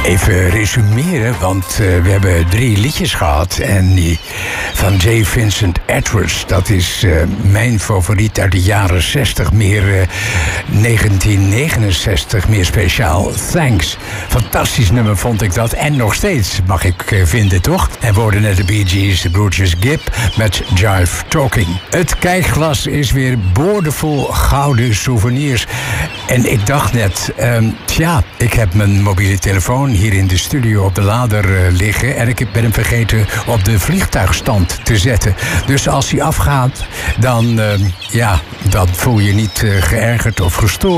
Even resumeren, want we hebben 3 liedjes gehad. En die van J. Vincent Edwards, dat is mijn favoriet uit de jaren 60. Meer 1969, meer speciaal. Thanks. Fantastisch nummer vond ik dat. En nog steeds, mag ik vinden, toch? En we hoorden net de Bee Gees, de broertjes Gibb met Jive Talking. Het kijkglas is weer boordevol gouden souvenirs. En ik dacht net, ik heb mijn mobiele telefoon hier in de studio op de lader liggen. En ik ben hem vergeten op de vliegtuigstand te zetten. Dus als hij afgaat, dan voel je niet geërgerd of gestoord.